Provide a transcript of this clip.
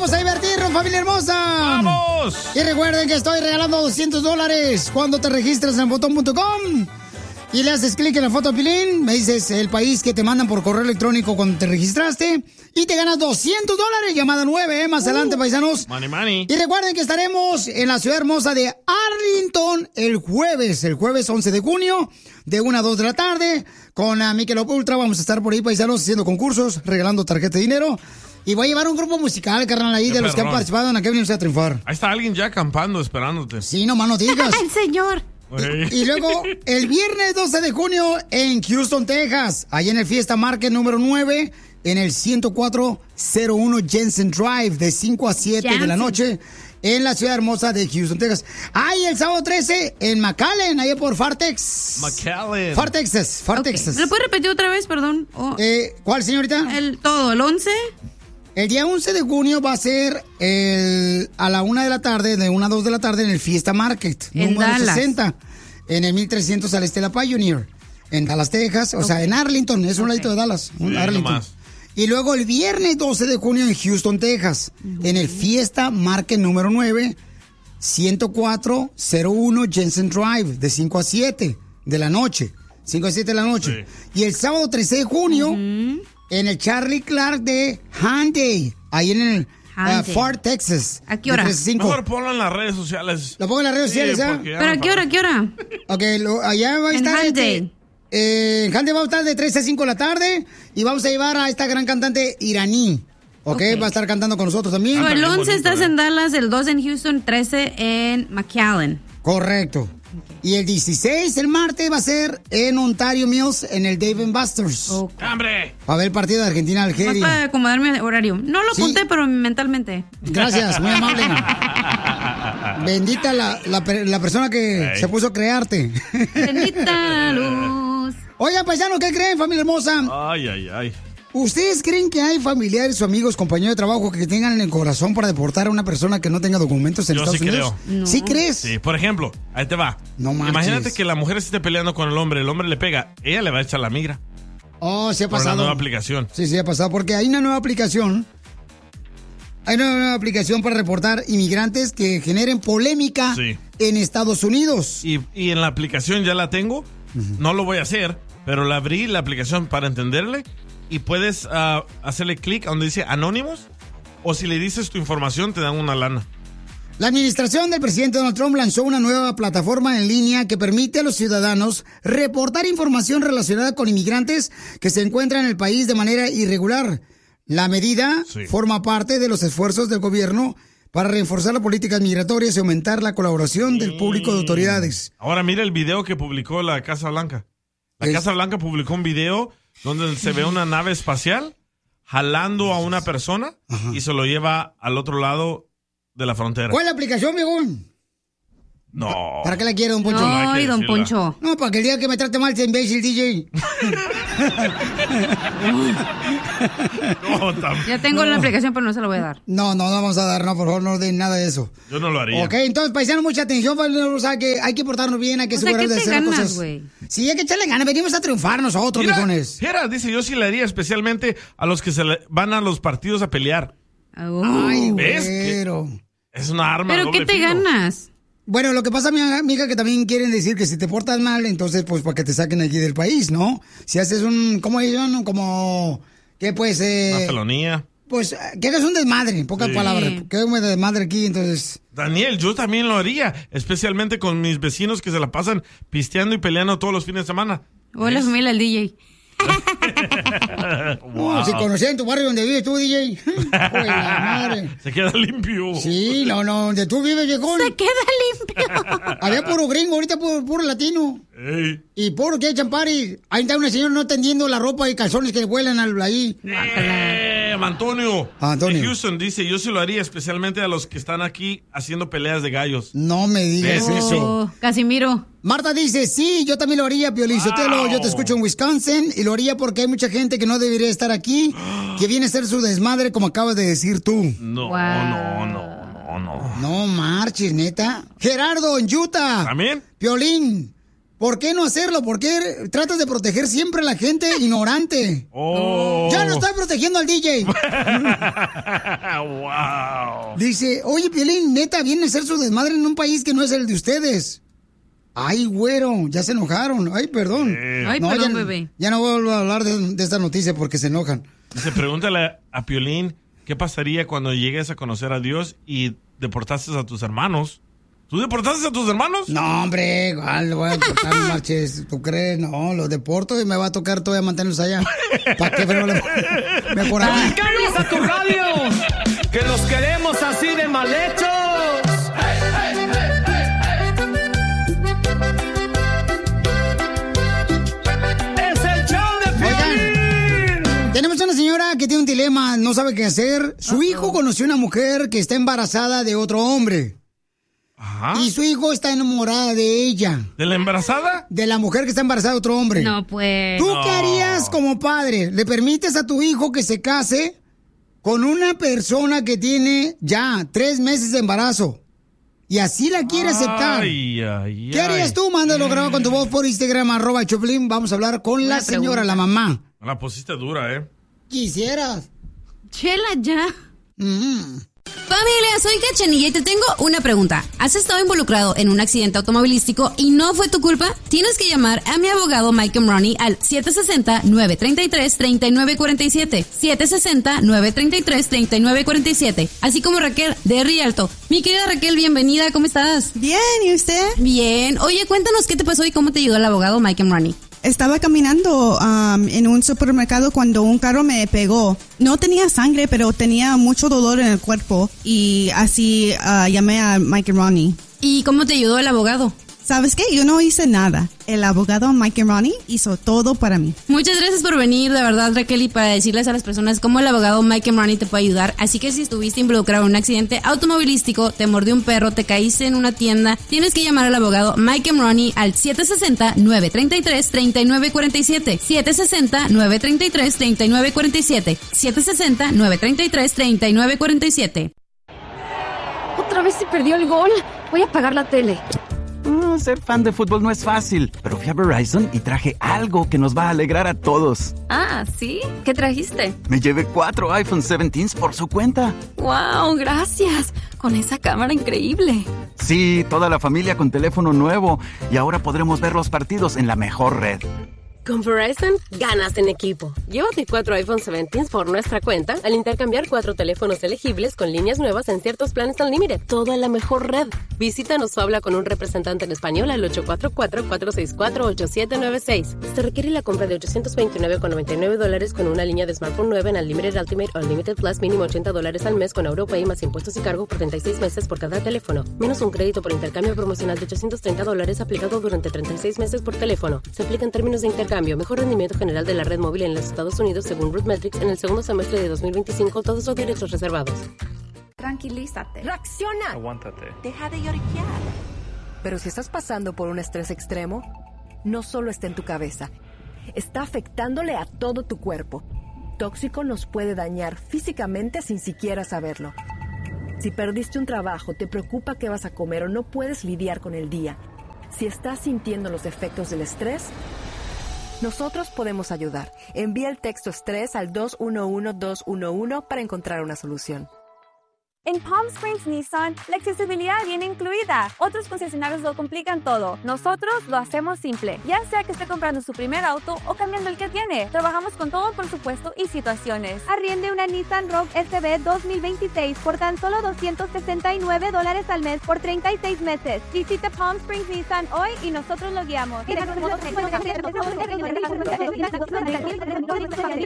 Vamos a divertirnos, familia hermosa. ¡Vamos! Y recuerden que estoy regalando $200 cuando te registras en botón.com. Y le haces clic en la foto de Pilín, me dices el país que te mandan por correo electrónico cuando te registraste y te ganas $200, llamada 9, más adelante, paisanos. Money. Y recuerden que estaremos en la ciudad hermosa de Arlington el jueves 11 de junio, de 1 a 2 de la tarde, con Michelob Ultra. Vamos a estar por ahí, paisanos, haciendo concursos, regalando tarjeta de dinero. Y voy a llevar un grupo musical, carnal, ahí de los que han participado en la que venimos a triunfar. Ahí está alguien ya acampando, esperándote. Sí, nomás no digas. El señor. Y luego, el viernes 12 de junio en Houston, Texas, ahí en el Fiesta Market número 9, en el 10401 Jensen Drive, de 5 a 7 de la noche, en la ciudad hermosa de Houston, Texas. Ahí el sábado 13 en McAllen, ahí por Fartex. McAllen. Fartexas. Okay. ¿Lo puedes repetir otra vez, perdón? ¿Cuál, señorita? El 11. El día 11 de junio va a ser a la 1 de la tarde, de 1 a 2 de la tarde, en el Fiesta Market, en número Dallas. 60, en el 1300 al este de la Pioneer, en Dallas, Texas, o sea, en Arlington, es un ladito de Dallas, Arlington. Nomás. Y luego el viernes 12 de junio en Houston, Texas, en el Fiesta Market número 9, 10401 Jensen Drive, de 5 a 7 de la noche, 5 a 7 de la noche. Sí. Y el sábado 13 de junio... en el Charlie Clark de Hyundai, ahí en el Fort Texas. ¿A qué hora? Mejor ponlo en las redes sociales. ¿Lo pongo en las redes sociales, ya? ¿Pero a qué hora, qué hora? Ok, allá va a estar... En Hyundai va a estar de 3 a 5 de la tarde y vamos a llevar a esta gran cantante iraní. Okay. Va a estar cantando con nosotros también. So, el 11 estás en Dallas, el 2 en Houston, 13 en McAllen. Correcto. Y el 16, el martes, va a ser en Ontario Mills, en el Dave & Buster's. ¡Hambre! Va a ver el partido de Argentina-Algeria. Más para acomodarme horario. No lo apunté, pero mentalmente. Gracias, muy amable. Bendita la persona que se puso a crearte. Bendita luz. Oigan, paisanos, ¿qué creen, familia hermosa? Ay. ¿Ustedes creen que hay familiares o amigos, compañeros de trabajo que tengan el corazón para deportar a una persona que no tenga documentos en Estados Unidos? Creo. No. ¿Sí crees? Sí, por ejemplo, ahí te va. No manches. Imagínate que la mujer se esté peleando con el hombre le pega, ella le va a echar la migra. Oh, se ha pasado. Por la nueva aplicación. Sí, ha pasado, porque hay una nueva aplicación. Hay una nueva aplicación para reportar inmigrantes que generen polémica en Estados Unidos. Y en la aplicación ya la tengo, no lo voy a hacer, pero la abrí la aplicación para entenderle. Y puedes hacerle clic a donde dice Anónimos, o si le dices tu información te dan una lana. La administración del presidente Donald Trump lanzó una nueva plataforma en línea que permite a los ciudadanos reportar información relacionada con inmigrantes que se encuentran en el país de manera irregular. La medida forma parte de los esfuerzos del gobierno para reforzar las políticas migratorias y aumentar la colaboración del público de autoridades. Ahora mira el video que publicó la Casa Blanca. La Casa Blanca publicó un video donde se ve una nave espacial jalando a una persona y se lo lleva al otro lado de la frontera. ¿Cuál es la aplicación, viejón? No. ¿Para qué la quiere, don Poncho? No, y don Poncho. No, para que el día que me trate mal sea imbécil, DJ. Ya tengo la aplicación, pero no se la voy a dar. No vamos a dar, no, por favor, no den nada de eso. Yo no lo haría. Ok, entonces, paisanos, mucha atención, o sea, que hay que portarnos bien, hay que asegurarnos de hacer cosas. Sí, hay que echarle ganas, venimos a triunfar nosotros, viejones. Mira, dice, yo sí le haría especialmente a los que van a los partidos a pelear. Ay, ¿ves? Es una arma. ¿Pero qué te ganas? Bueno, lo que pasa, mi amiga, que también quieren decir que si te portas mal, entonces, pues, para que te saquen aquí del país, ¿no? Si haces ¿cómo dicen? Como, ¿qué pues? Una felonía. Pues, que hagas un desmadre, en pocas palabras. Que hagas un desmadre aquí, entonces. Daniel, yo también lo haría, especialmente con mis vecinos que se la pasan pisteando y peleando todos los fines de semana. O la familia del DJ. Si conocías en tu barrio donde vives tú, DJ. Pues la madre. Se queda limpio. Sí, no, donde tú vives, viejón. Se queda limpio. Había puro gringo, ahorita puro latino. Ey. Y puro que echan party. Ahí está una señora no tendiendo la ropa y calzones que vuelan ahí. Antonio. Antonio. De Houston dice, yo sí lo haría, especialmente a los que están aquí haciendo peleas de gallos. No me digas eso. Casimiro. Marta dice, sí, yo también lo haría, Piolín Sotelo. Yo te escucho en Wisconsin y lo haría porque hay mucha gente que no debería estar aquí, que viene a ser su desmadre, como acabas de decir tú. No. No marches, neta. Gerardo, en Utah. ¿También? Piolín, ¿Por qué no hacerlo? ¿Por qué tratas de proteger siempre a la gente ignorante? Oh. ¡Ya no estoy protegiendo al DJ! ¡Wow! Dice, oye, Piolín, neta, viene a hacer su desmadre en un país que no es el de ustedes. Ay, güero, ya se enojaron. Ay, perdón. Ay, no, perdón, ya, bebé. Ya no vuelvo a hablar de esta noticia porque se enojan. Dice, pregúntale a Piolín qué pasaría cuando llegues a conocer a Dios y deportaste a tus hermanos. ¿Tú deportaste a tus hermanos? No, hombre, igual lo voy a deportar, no marches. ¿Tú crees? No, los deporto y me va a tocar todavía mantenerlos allá. ¿Para qué? Pero mejor a mí. ¡Cámbianos a tu radio! ¡Que los queremos así de mal hechos! ¡Es el show de Piolín! Tenemos una señora que tiene un dilema, no sabe qué hacer. Su hijo conoció una mujer que está embarazada de otro hombre. Ajá. Y su hijo está enamorada de ella. ¿De la embarazada? De la mujer que está embarazada de otro hombre. No, pues. ¿Tú qué harías como padre? ¿Le permites a tu hijo que se case con una persona que tiene ya 3 meses de embarazo? Y así la quiere aceptar. Ay, ay, ¿Qué harías tú? Mándalo grabado con tu voz por Instagram, @Choplin. Vamos a hablar con la señora, pregunta. la mamá. La pusiste dura, ¿eh? Quisieras. Chela ya. Familia, soy Cachanilla y te tengo una pregunta. ¿Has estado involucrado en un accidente automovilístico y no fue tu culpa? Tienes que llamar a mi abogado Mike Romney al 760-933-3947. 760-933-3947. Así como Raquel de Rialto. Mi querida Raquel, bienvenida, ¿cómo estás? Bien, ¿y usted? Bien. Oye, cuéntanos qué te pasó y cómo te ayudó el abogado Mike Romney. Estaba caminando en un supermercado cuando un carro me pegó. No tenía sangre, pero tenía mucho dolor en el cuerpo y así llamé a Mike Romney. ¿Y cómo te ayudó el abogado? ¿Sabes qué? Yo no hice nada. El abogado Mike Romney hizo todo para mí. Muchas gracias por venir, de verdad, Raquel, y para decirles a las personas cómo el abogado Mike Romney te puede ayudar. Así que si estuviste involucrado en un accidente automovilístico, te mordió un perro, te caíste en una tienda, tienes que llamar al abogado Mike Romney al 760-933-3947. 760-933-3947. 760-933-3947. Otra vez se perdió el gol. Voy a apagar la tele. Ser fan de fútbol no es fácil, pero fui a Verizon y traje algo que nos va a alegrar a todos. Ah, ¿sí? ¿Qué trajiste? Me llevé 4 iPhone 17s por su cuenta. ¡Wow! Gracias. Con esa cámara increíble. Sí, toda la familia con teléfono nuevo y ahora podremos ver los partidos en la mejor red. Con Verizon, ganas en equipo. Llévate 4 iPhone 17 por nuestra cuenta al intercambiar 4 teléfonos elegibles con líneas nuevas en ciertos planes Unlimited. Todo en la mejor red. Visítanos o habla con un representante en español al 844-464-8796. Se requiere la compra de $829.99 con una línea de smartphone nueva en Unlimited Ultimate o Unlimited Plus, mínimo $80 al mes con AutoPay más impuestos y cargo por 36 meses por cada teléfono. Menos un crédito por intercambio promocional de $830 aplicado durante 36 meses por teléfono. Se aplica en términos de intercambio. Mejor rendimiento general de la red móvil en los Estados Unidos según RootMetrics en el segundo semestre de 2025. Todos los derechos reservados. Tranquilízate. Reacciona. Aguántate. Deja de lloriquear. Pero si estás pasando por un estrés extremo, no solo está en tu cabeza, está afectándole a todo tu cuerpo. Tóxico nos puede dañar físicamente sin siquiera saberlo. Si perdiste un trabajo, te preocupa qué vas a comer o no puedes lidiar con el día. Si estás sintiendo los efectos del estrés, nosotros podemos ayudar. Envía el texto estrés al 211-211 para encontrar una solución. En Palm Springs Nissan, la accesibilidad viene incluida. Otros concesionarios lo complican todo. Nosotros lo hacemos simple. Ya sea que esté comprando su primer auto o cambiando el que tiene. Trabajamos con todo presupuesto y situaciones. Arriende una Nissan Rogue SB 2026 por tan solo $269 al mes por 36 meses. Visite Palm Springs Nissan hoy y nosotros lo guiamos.